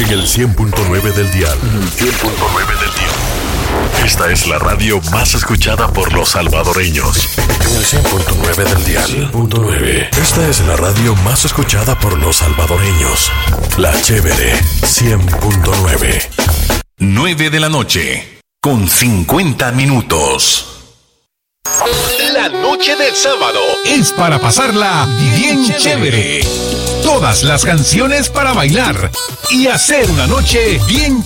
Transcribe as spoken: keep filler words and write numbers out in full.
En el cien punto nueve del dial. En el cien punto nueve del dial. Esta es la radio más escuchada por los salvadoreños. En el cien punto nueve del dial. cien punto nueve. Esta es la radio más escuchada por los salvadoreños. La Chévere cien punto nueve. nueve de la noche, con cincuenta minutos. La noche del sábado es para pasarla bien, bien chévere. Todas las canciones para bailar y hacer una noche bien